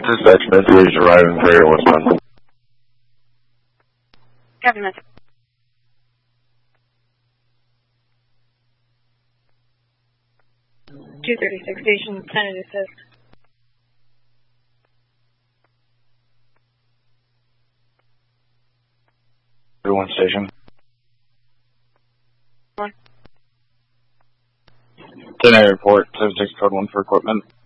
Dispatch message arriving for Air Westbound. Copy message. .236 station, 10 assist. Everyone station. 1. 10 report, 76 code 1 for equipment.